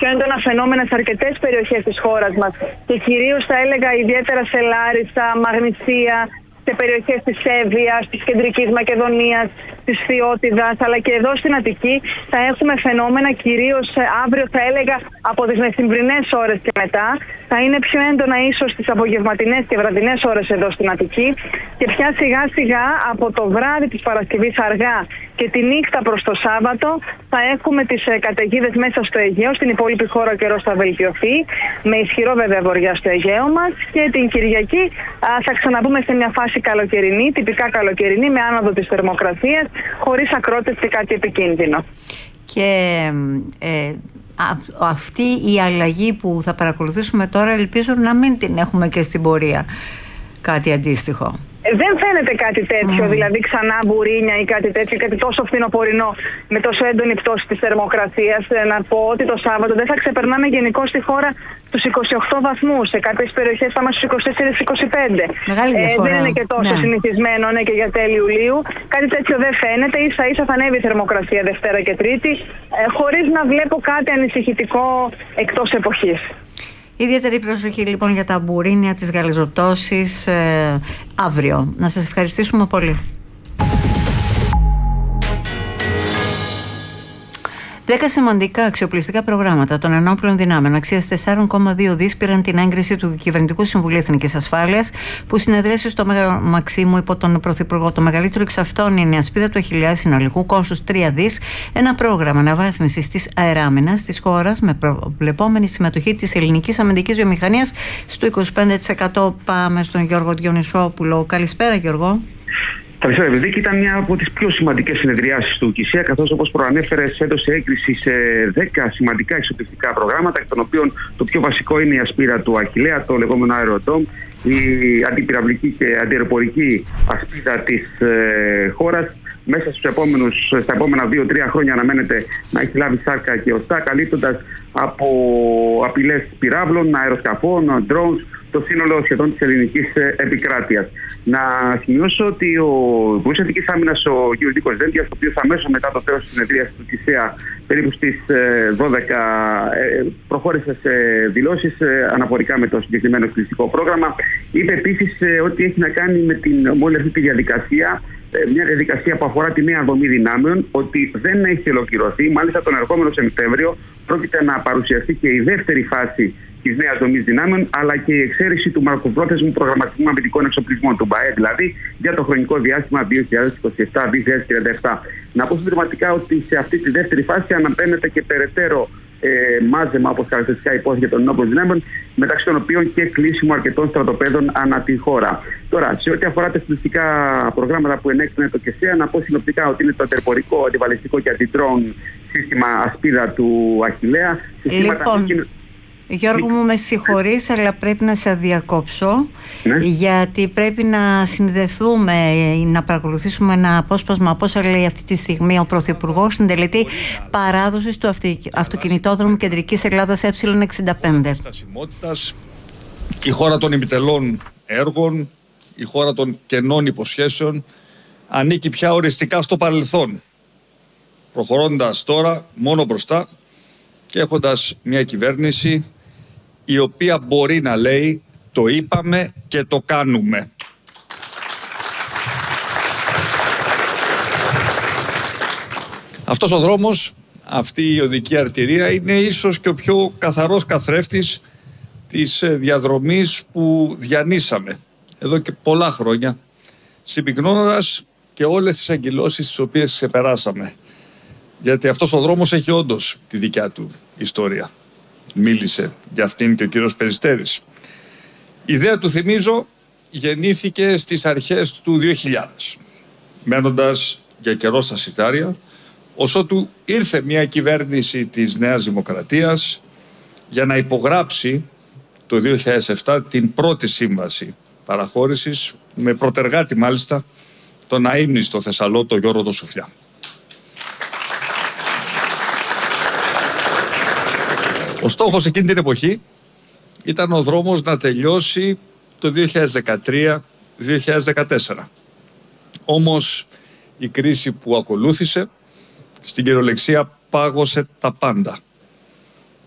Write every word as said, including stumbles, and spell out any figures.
πιο έντονα φαινόμενα σε αρκετές περιοχές της χώρας μας και κυρίως θα έλεγα ιδιαίτερα σε Λάρισα, Μαγνησία, σε περιοχές της Εύβοιας, της Κεντρικής Μακεδονίας, της Φιώτιδας, αλλά και εδώ στην Αττική θα έχουμε φαινόμενα κυρίως αύριο θα έλεγα από τις μεσημβρινές ώρες και μετά. Θα είναι πιο έντονα ίσως στις απογευματινές και βραδινές ώρες εδώ στην Αττική και πια σιγά σιγά από το βράδυ της Παρασκευής αργά και τη νύχτα προς το Σάββατο θα έχουμε τις καταιγίδες μέσα στο Αιγαίο. Στην υπόλοιπη χώρα ο καιρός θα βελτιωθεί με ισχυρό βέβαια βορειά στο Αιγαίο μας και την Κυριακή α, θα ξαναμπούμε σε μια φάση καλοκαιρινή, τυπικά καλοκαιρινή με άνοδο της θερμοκρασίας χωρίς ακρότητες και κάτι επικίνδυνο. Και ε, α, αυτή η αλλαγή που θα παρακολουθήσουμε τώρα ελπίζω να μην την έχουμε και στην πορεία κάτι αντίστοιχο. Δεν φαίνεται κάτι τέτοιο, Mm. δηλαδή ξανά μπουρίνια ή κάτι τέτοιο, κάτι τόσο φθινοπορεινό με τόσο έντονη πτώση της θερμοκρασίας. Να πω ότι το Σάββατο δεν θα ξεπερνάμε γενικώς στη χώρα τους είκοσι οκτώ βαθμούς. Σε κάποιες περιοχές θα είμαστε στους είκοσι τέσσερα είκοσι πέντε. Μεγάλη διαφορά. Ε, δεν είναι και τόσο ναι. συνηθισμένο, ναι, και για τέλη Ιουλίου. Κάτι τέτοιο δεν φαίνεται. Ίσα ίσα θα ανέβει η θερμοκρασία Δευτέρα και Τρίτη, ε, χωρίς να βλέπω κάτι ανησυχητικό εκτός εποχής. Ιδιαίτερη προσοχή λοιπόν για τα μπουρίνια, τις γαλιζοπτώσεις ε, αύριο. Να σας ευχαριστήσουμε πολύ. Δέκα σημαντικά αξιοπλιστικά προγράμματα των ενόπλων δυνάμεων αξίας τέσσερα κόμμα δύο δις πήραν την έγκριση του Κυβερνητικού Συμβουλίου Εθνικής Ασφάλειας, που συνεδρίασε στο Μέγαρο Μαξίμου υπό τον Πρωθυπουργό. Το μεγαλύτερο εξ αυτών είναι η Ασπίδα του Αχιλλέα συνολικού κόστους τρία δις, ένα πρόγραμμα αναβάθμισης της αεράμενας της χώρας με προβλεπόμενη συμμετοχή της ελληνικής αμυντικής βιομηχανίας στο είκοσι πέντε τοις εκατό. Πάμε στον Γιώργο Διονυσόπουλο. Καλησπέρα, Γιώργο. Καλησπέρα, Ευδίκη. Ήταν μια από τις πιο σημαντικές συνεδριάσεις του ΚΙΣΕΑ, καθώς όπως προανέφερες έδωσε έγκριση σε δέκα σημαντικά εξοπλιστικά προγράμματα, εκ των οποίων το πιο βασικό είναι η ασπίδα του Αχιλλέα, το λεγόμενο Aerodrome, η αντιπυραυλική και αντιεροπορική ασπίδα της ε, χώρας. Μέσα στους επόμενους, στα επόμενα δύο τρία χρόνια αναμένεται να έχει λάβει σάρκα και οστά, καλύπτοντας από απειλές πυράβλων, αεροσκαφών, drones, το σύνολο σχεδόν της ελληνικής επικράτειας. Να σημειώσω ότι ο Υπουργός Εθνικής Άμυνας, ο κ. Νίκος Δένδιας, ο οποίος αμέσως μετά το τέλος της συνεδρίας του ΚΙΣΕΑ, περίπου στις δώδεκα, προχώρησε σε δηλώσεις αναφορικά με το συγκεκριμένο εκπληκτικό πρόγραμμα. Είπε επίσης ότι έχει να κάνει με την όλη αυτή τη διαδικασία, μια διαδικασία που αφορά τη νέα δομή δυνάμεων, ότι δεν έχει ολοκληρωθεί. Μάλιστα, τον ερχόμενο Σεπτέμβριο πρόκειται να παρουσιαστεί και η δεύτερη φάση της νέας δομής δυνάμεων, αλλά και η εξαίρεση του μακροπρόθεσμου προγραμματισμού αμυντικών εξοπλισμών, του ΜΠΑΕ, δηλαδή για το χρονικό διάστημα δύο χιλιάδες είκοσι επτά με δύο χιλιάδες τριάντα επτά. Να πω συντηρηματικά ότι σε αυτή τη δεύτερη φάση αναμένεται και περαιτέρω ε, μάζεμα, όπως χαρακτηριστικά υπόθηκε, των ενόπλων δυνάμεων, μεταξύ των οποίων και κλείσιμο αρκετών στρατοπέδων ανά τη χώρα. Τώρα, σε ό,τι αφορά τα εκπληκτικά προγράμματα που ενέκρινε το ΚΕΣΕΑ, να πω συνοπτικά ότι είναι το αντερπορικό, αντιβαλιστικό και αντιτρόν σύστημα ασπίδα του Αχιλλέα. Λοιπόν, Γιώργο μου, με συγχωρείς, αλλά πρέπει να σε διακόψω, ναι. γιατί πρέπει να συνδεθούμε, να παρακολουθήσουμε ένα απόσπασμα από όσα λέει αυτή τη στιγμή ο Πρωθυπουργός στην τελετή παράδοσης του αυτοκινητόδρομου Κεντρικής Ελλάδας Ε εξήντα πέντε. Η χώρα των ημιτελών έργων, η χώρα των κενών υποσχέσεων, ανήκει πια οριστικά στο παρελθόν, προχωρώντας τώρα μόνο μπροστά και έχοντας μια κυβέρνηση η οποία μπορεί να λέει το είπαμε και το κάνουμε. Αυτός ο δρόμος, αυτή η οδική αρτηρία είναι ίσως και ο πιο καθαρός καθρέφτης της διαδρομής που διανύσαμε εδώ και πολλά χρόνια, συμπυκνώνοντας και όλες τις αγκυλώσεις τις οποίες ξεπεράσαμε. Γιατί αυτός ο δρόμος έχει όντως τη δικιά του ιστορία. Μίλησε για αυτήν και ο κύριος Περιστέρης. Η ιδέα του, θυμίζω, γεννήθηκε στις αρχές του δύο χιλιάδες, μένοντας για καιρό στα σιτάρια, ως ότου ήρθε μια κυβέρνηση της Νέας Δημοκρατίας για να υπογράψει το δύο χιλιάδες επτά την πρώτη σύμβαση παραχώρησης, με πρωτεργάτη μάλιστα τον αείμνηστο Θεσσαλό, τον Γιώργο Σουφλιά. Ο στόχος εκείνη την εποχή ήταν ο δρόμος να τελειώσει το δύο χιλιάδες δεκατρία δύο χιλιάδες δεκατέσσερα. Όμως η κρίση που ακολούθησε στην κυριολεξία πάγωσε τα πάντα.